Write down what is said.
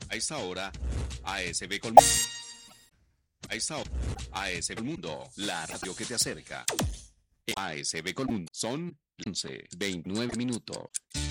A esta hora, ASB Colmundo. A esta hora, ASB Colmundo, la radio que te acerca. ASB Colmundo, son 11:29 minutos.